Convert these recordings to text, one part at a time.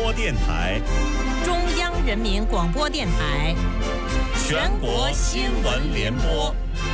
播电台、 中央人民广播电台、 全国新闻联播。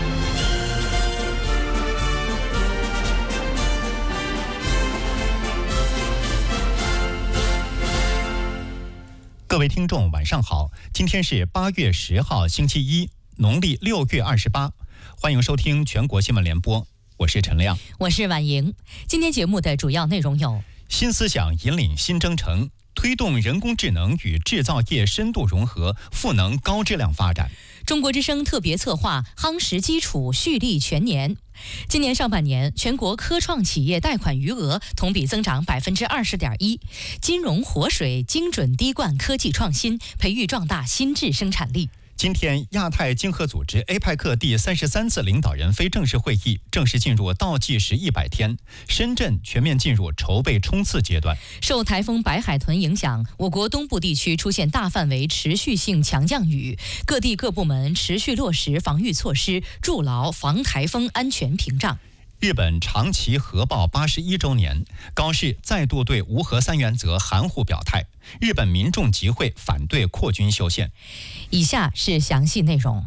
各位听众，晚上好！今天是8月10号，星期一，农历6月28，欢迎收听全国新闻联播，我是陈亮， 我是婉莹。今天节目的主要内容有： 新思想引领新征程，推动人工智能与制造业深度融合，赋能高质量发展。 中国之声特别策划夯实基础，蓄力全年。今年上半年，全国科创企业贷款余额同比增长20.1%，金融活水精准滴灌科技创新，培育壮大新质生产力。 今天，亚太经合组织 APEC 第33次领导人非正式会议正式进入倒计时100天，深圳全面进入筹备冲刺阶段。 受台风白海豚影响，我国东部地区出现大范围持续性强降雨，各地各部门持续落实防御措施，筑牢防台风安全屏障。 日本长崎核爆81周年，高市再度对无核三原则含糊表态，日本民众集会反对扩军修宪。 以下是详细内容。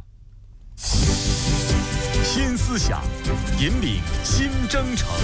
新思想引领新征程。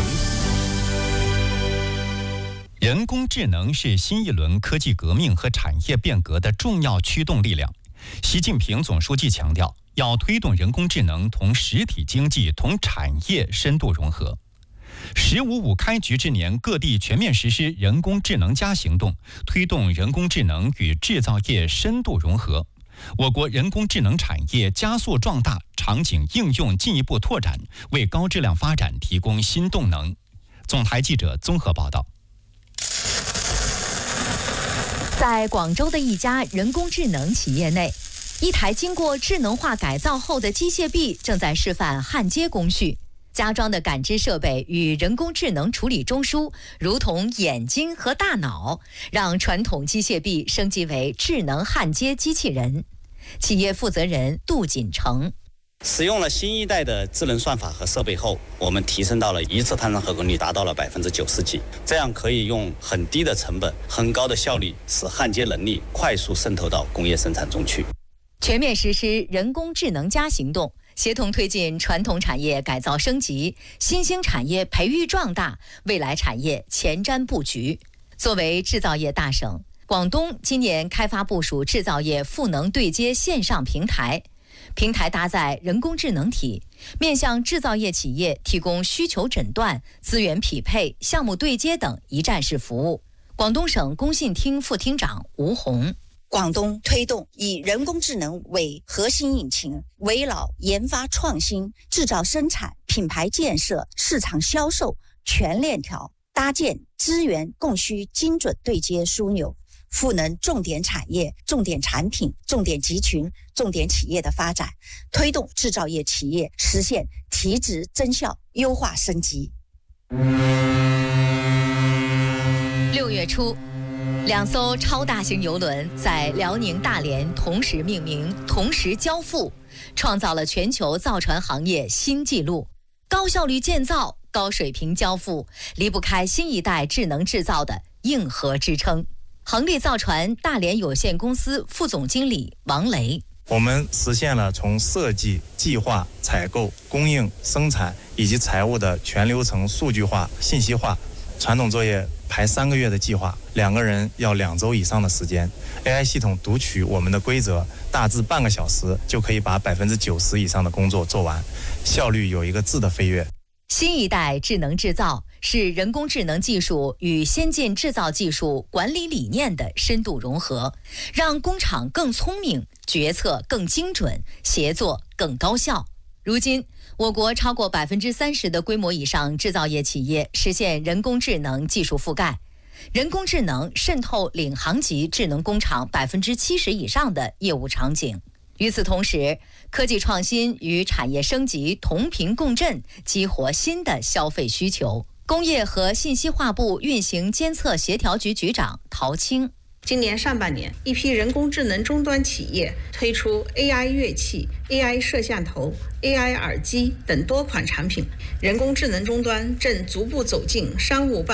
人工智能是新一轮科技革命和产业变革的重要驱动力量。习近平总书记强调，要推动人工智能同实体经济同产业深度融合。“15.5”开局之年，各地全面实施人工智能+行动，推动人工智能与制造业深度融合。我国人工智能产业加速壮大，场景应用进一步拓展，为高质量发展提供新动能。总台记者综合报道。 在广州的一家人工智能企业内，一台经过智能化改造后的机械臂正在示范焊接工序。加装的感知设备与人工智能处理中枢如同眼睛和大脑，让传统机械臂升级为智能焊接机器人。企业负责人杜锦成： 使用了新一代的智能算法和设备后，我们提升到了一次探测合格率达到了90%几，这样可以用很低的成本、很高的效率，使焊接能力快速渗透到工业生产中去。 全面实施人工智能+行动，协同推进传统产业改造升级，新兴产业培育壮大，未来产业前瞻布局。作为制造业大省，广东今年开发部署制造业赋能对接线上平台，平台搭载人工智能体，面向制造业企业提供需求诊断、资源匹配、项目对接等一站式服务。广东省工信厅副厅长吴红： 广东推动以人工智能为核心引擎，围绕研发创新、制造生产、品牌建设、市场销售全链条，搭建资源供需精准对接枢纽，赋能重点产业、重点产品、重点集群、重点企业的发展，推动制造业企业实现提质增效、优化升级。 6月初，2艘超大型邮轮在辽宁大连同时命名、同时交付，创造了全球造船行业新纪录。高效率建造、高水平交付，离不开新一代智能制造的硬核支撑。恒力造船大连有限公司副总经理王雷： 我们实现了从设计、计划、采购、供应、生产以及财务的全流程数据化、信息化。传统作业排3个月的计划，2个人要2周以上的时间。AI 系统读取我们的规则，大致半个小时就可以把90%以上的工作做完，效率有一个质的飞跃。 新一代智能制造是人工智能技术与先进制造技术管理理念的深度融合，让工厂更聪明，决策更精准，协作更高效。如今，我国超过30%的规模以上制造业企业实现人工智能技术覆盖，人工智能渗透领航级智能工厂70%以上的业务场景。与此同时，科技创新与产业升级同频共振，激活新的消费需求。工业和信息化部运行监测协调局局长陶青： 今年上半年，一批人工智能终端企业推出 AI 乐器、AI 摄像头、AI 耳机等多款产品，人工智能终端正逐步走进商务办